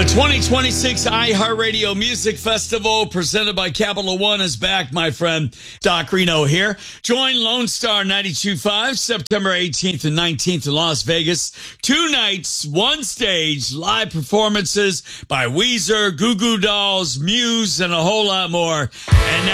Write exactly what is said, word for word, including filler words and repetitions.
The twenty twenty-six iHeartRadio Music Festival presented by Capital One is back, my friend. Doc Reno here. Join Lone Star ninety-two point five September eighteenth and nineteenth in Las Vegas. Two nights, one stage, live performances by Weezer, Goo Goo Dolls, Muse, and a whole lot more. And now